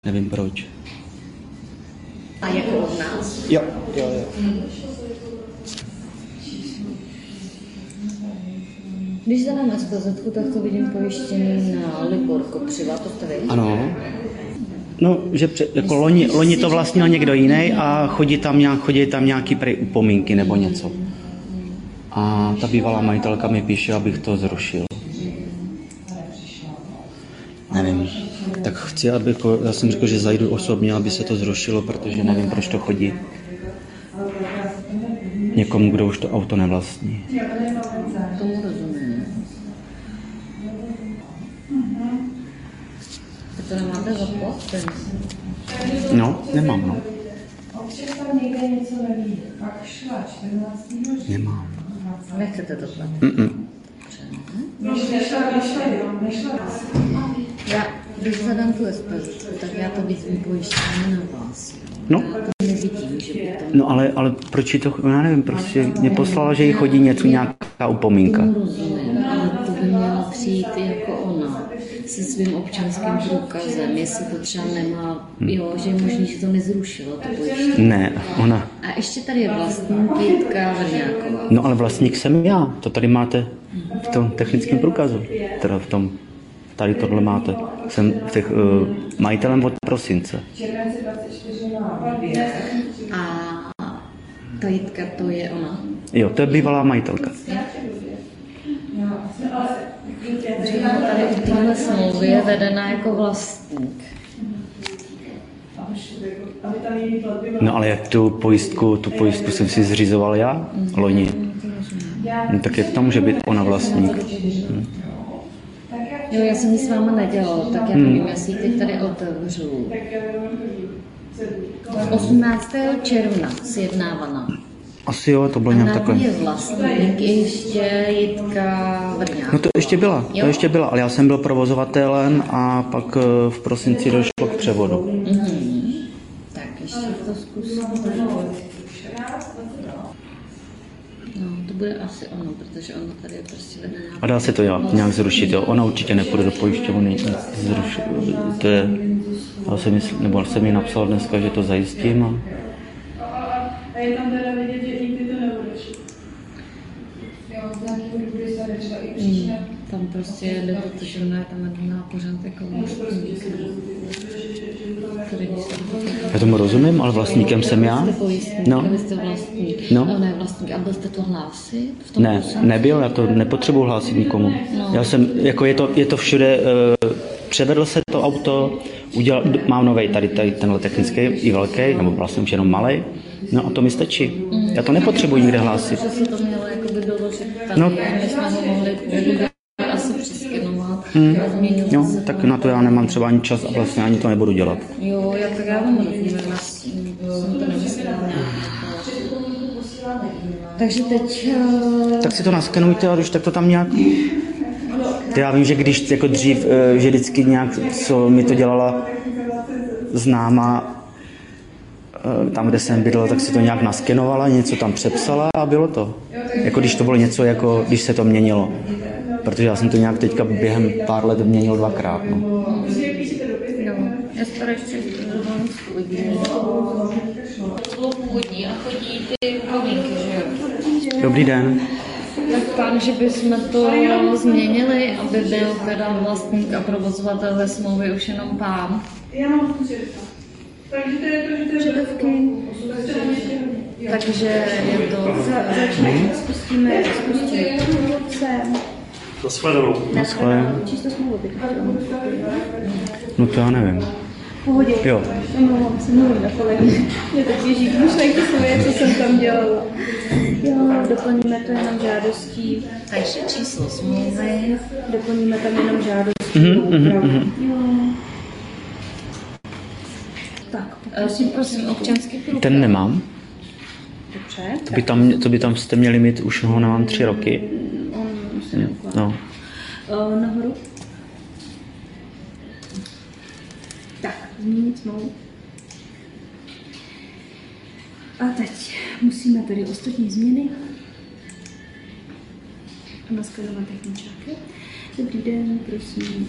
Nevím proč. A jako od nás? Jo. Když zadám SPZ, tak to vidím pojištěný na Libor Kopřiva, to jste vy? Ano. No, že jako loni to vlastnil někdo jiný a chodí tam nějaký prej upomínky nebo něco. A ta bývalá majitelka mi píše, abych to zrušil. Nevím. Tak chci, já jsem řekl, že zajdu osobně, aby se to zrušilo, protože nevím, proč to chodí někomu, kdo už to auto nevlastní. Tomu rozumím. Tak to nemáte zaplatit? No, nemám, no. Nemám. Nechcete to platit? Já, když zadám tu SPZ, tak já to vidím pojištění na vás. No. Já to nevidím, že by to... No ale proč to, já nevím, prostě mě poslala, že jí chodí něco, nějaká upomínka. Rozumím, ale to by měla přijít jako ona se svým občanským průkazem, jestli to třeba nemá, jo, že je možný, že to nezrušilo, to pojištění. Ne, ona. A ještě tady je vlastník Jitka Vrňáková. No ale vlastník jsem já, to tady máte v tom technickém průkazu, teda v tom, tady tohle máte. Jsem majitelem od prosince. A ta Jitka, to je ona? Jo, to je bývalá majitelka. Tady u téhle smlouvy je vedena jako vlastník. No ale jak tu pojistku jsem si zřizoval já, loni. No, tak jak to může být ona vlastník? Jo, já jsem ji s váma nedělala, tak já nevím, jestli teď tady otevřu. 18. června sjednávaná. Asi jo, to bylo nějak takhle. A je vlastník ještě Jitka Vrňáková. No to ještě byla, ale já jsem byl provozovatelem a pak v prosinci došlo k převodu. Tak ještě to zkusím. No, to bude asi ono, protože ono tady je prostě vedená. A dá se to nějak zrušit, jo? Ona určitě nepůjde do pojišťovny zrušit. To je, já jsem mi napsal dneska, že to zajistím. A je tam teda vidět, že nikdy to nebudeš. Jo, tam prostě jde to, protože ona je tam vedená pořád jako vlastník. Já tomu rozumím, ale vlastníkem jsem já. No. Vy jste vlastník. No. Ne, vlastník. A byl jste to hlásit? Ne, nebyl, já to nepotřebuji hlásit nikomu. No. Já jsem, jako je to všude, převedl se to auto, mám novej tady tenhle technický i velký, nebo vlastně už jenom malej. No a to mi stačí. Já to nepotřebuji nikde hlásit. Že se to mělo jakoby doložit tady, no. My jsme ho mohli asi přeskenovat. Jo, tak na to já nemám třeba ani čas a vlastně ani to nebudu dělat. Jo, já vám rozumím, jsem to nemyslela. Takže teď... Tak si to naskenujte a už tak to tam nějak... Já vím, že když jako dřív, že vždycky nějak, co mi to dělala známá, tam, kde jsem bydlel, tak si to nějak naskenovala, něco tam přepsala a bylo to. Jako když to bylo něco, jako když se to měnilo. Protože já jsem to nějak teďka během pár let měnil dvakrát. No. Jo, já si tady ještě původní a chodí ty upomínky, že jo? Dobrý den. Tak pán, že bychom to změnili, aby byl teda vlastník a provozovatel ve smlouvě už jenom pán. Já mám takže to je to, že to je Předevky. Takže je to... Spustíme sem. Naschledanou. Číslo smlouvy. No to já nevím. Pohodě. Jo. Omlouvám se, mluvím na kolegy. Mě teď běží myšlenky svoje, co jsem tam dělala. Jo, doplníme to jenom žádostí. Takže číslo smlouvy. Doplníme tam jenom žádostí. Jo. Tak, Prosím, občanský průkaz. Ten nemám. dobře. To by tam jste měli mít, už ho nemám 3 roky. No. Nahoru. Tak, změnit smlouvu. A teď musíme tady ostatní změny. A naskenovat techničáky. Dobrý den, prosím.